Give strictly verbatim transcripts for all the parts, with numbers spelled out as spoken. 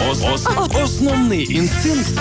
Ос, ос, основний інстинкт.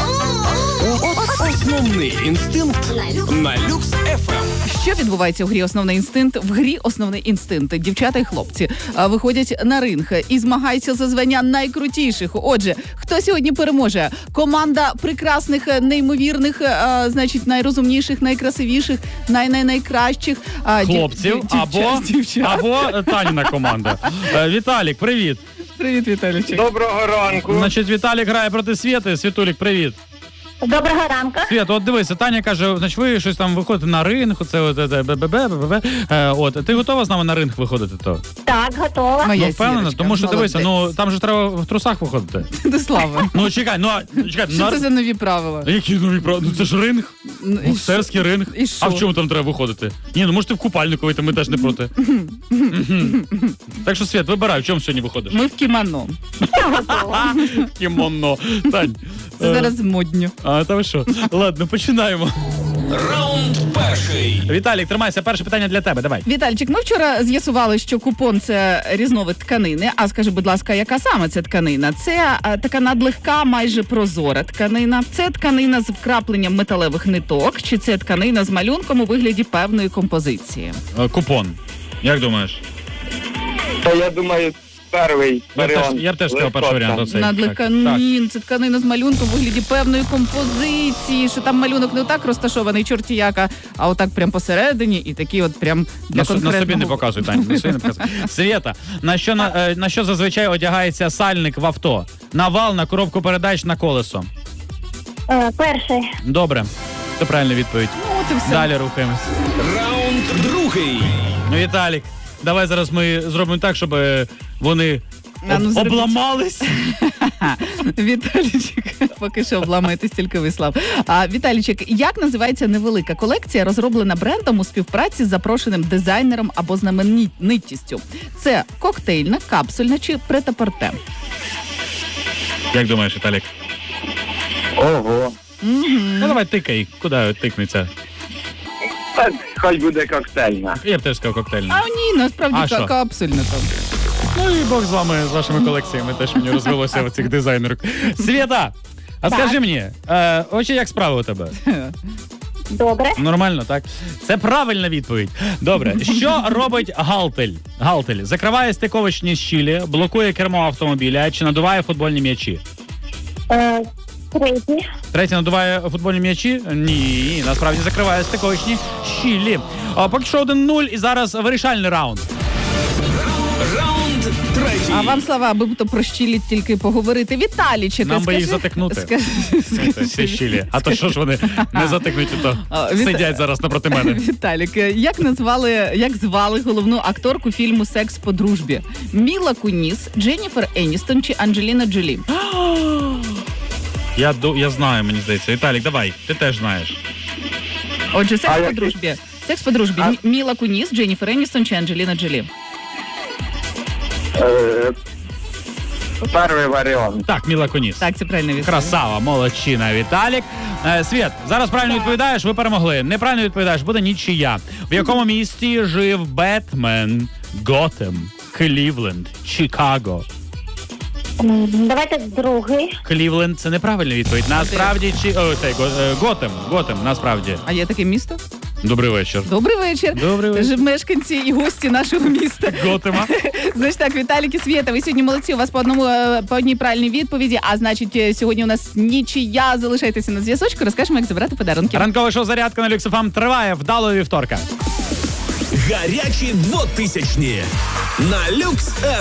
Основний інстинкт на Люкс еф ем. Що відбувається в грі «Основний інстинкт»? В грі «Основний інстинкт» дівчата і хлопці а, виходять на ринг і змагаються за звання найкрутіших. Отже, хто сьогодні переможе? Команда прекрасних, неймовірних, а, значить, найрозумніших, найкрасивіших, най-най-найкращих а, хлопців дів, дів, або, дівчат. або Таніна команда. Е, Віталік, привіт. Привіт, Віталійчик. Доброго ранку. Значить, Віталік грає проти Світи. Світулік, привіт. Доброго ранку. Світ, от дивися, Таня каже, значить, ви щось там виходите на ринг, оце от, бе-бе-бе-бе-бе. Е, от, ти готова з нами на ринг виходити, то? Так, готова. Моя Ну, впевнена, зірочка, тому що дивися, ну, молодець. там же треба в трусах виходити. До слави. Ну, чекай, ну, а- чекай, Що на... це за нові правила? Які нові правила? Ну, це ж ринг. Ну, і Боксерський ринг. І що? А в чому там треба виходити? Ні, ну, може, ти в купальнику вийти, ми теж не проти. Мгм. Так що, Світ, вибирай, в чому сьогодні виходиш? Ми в кімоно. Кімоно. Тань. Це е, зараз модньо. А, та ви що? Ладно, починаємо. Раунд перший. Віталік, тримайся, перше питання для тебе, давай. Вітальчик, ми вчора з'ясували, що купон – це різновид тканини. А скажи, будь ласка, яка саме це тканина? Це а, така надлегка, майже прозора тканина. Це тканина з вкрапленням металевих ниток, чи це тканина з малюнком у вигляді певної композиції? Е, Купон. Як думаєш? Та я думаю, перший Я б теж, варіант. я б теж сказав перший Легко. варіант. Оцей. Надлегка, Так, так. ні, це тканина з малюнком у вигляді певної композиції, що там малюнок не так розташований, чорті яка, а отак прям посередині і такий от прям для На, с- на конкретного... собі не показуй, Таня. На собі не показуй. Свєта, на що, на, е, на що зазвичай одягається сальник в авто? На вал, на коробку передач, на колесо. Е, перший. Добре. Це правильна відповідь. Ну, от і все. Далі рухаємось. Раунд другий. Ну, Віталік, давай зараз ми зробимо так, щоб е, вони А, ну, об- зробіть. обламались. Віталійчик, поки що обламаєтесь тільки ви, Слав. А, Віталійчик, як називається невелика колекція, розроблена брендом у співпраці з запрошеним дизайнером або знаменитістю? Це коктейльна, капсульна чи претапорте? Як думаєш, Віталік? Ого. Ну, давай тикай. Куди тикнеться? Та хай буде коктейльна. Я б теж сказав коктейльна. А ні, насправді А ка- що? капсульна там. Ну і Бог з вами, з вашими колекціями. Теж мені розвелося в цих дизайнерок. Свєта, а скажи мені, е, очі як справи у тебе? Добре. Нормально, так? Це правильна відповідь. Добре. Що робить галтель? Галтель закриває стиковочні щілі, блокує кермо автомобіля чи надуває футбольні м'ячі? Е, третій. Третє, надуває футбольні м'ячі? Ні, насправді закриває стиковочні щілі. А, поки що один нуль і зараз вирішальний раунд. Раунд третій. А вам, Слава, аби то про щілі тільки поговорити. Віталійчик, Нам би скажи- їх затикнути. Скажи, Ці скажи, щілі. А то що ж вони не затикнуті, то А, Віта- сидять зараз напроти мене. Віталік, як назвали, як звали головну акторку фільму «Секс по дружбі»? Міла Куніс, Дженніфер Еністон чи Анджеліна Джолі? Я, ду- я знаю, мені здається. Віталік, давай, ти теж знаєш. Отже, «Секс А по який? дружбі». «Секс по дружбі». А? Мі- Міла Куніс, Дженніфер Еністон чи Анджеліна Джолі? Е, перший варіант. Так, Міла Куніс. Так, це правильно відповідь. Красава, молодчина, Віталік. Е, Світ, зараз правильно відповідаєш, ви перемогли. Неправильно відповідаєш, буде нічия. В якому місті жив Бетмен? Готем, Клівленд, Чикаго. М, Давайте другий. Клівленд – це неправильна відповідь. Насправді, чи... О, цей, Го- е, Готем, Готем, насправді. А є таке місто? Добрий вечір. Добрий вечір. Добрий вечір. Тож мешканці і гості нашого міста. Готема. Значить так, Віталік і Свєта, ви сьогодні молодці, у вас по одному е, по одній правильній відповіді, а значить е, сьогодні у нас нічия. Залишайтеся на зв'язочку, розкажемо, як забирати подарунки. Ранкове шоу «Зарядка» на Люкс еф ем триває вдалого вівторка. Гарячі двотисячні на Люкс еф ем.